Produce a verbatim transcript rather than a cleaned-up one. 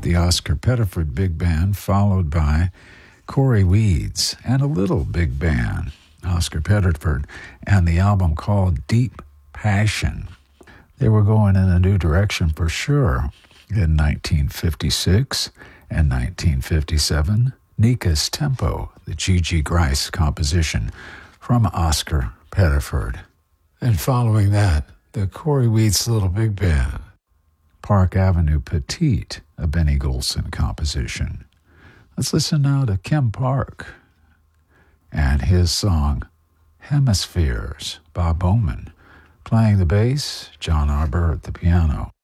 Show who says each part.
Speaker 1: the Oscar Pettiford Big Band, followed by Corey Weeds and a little big band, Oscar Pettiford, and the album called Deep Passion. They were going in a new direction for sure. In nineteen fifty-six and nineteen fifty-seven, Nika's Tempo, the Gigi Grice composition from Oscar Pettiford. And following that, the Corey Weeds Little Big Band, Park Avenue Petite, a Benny Golson composition. Let's listen now to Kim Park and his song Hemispheres, Bob Bowman. Playing the bass, John Arbor at the piano.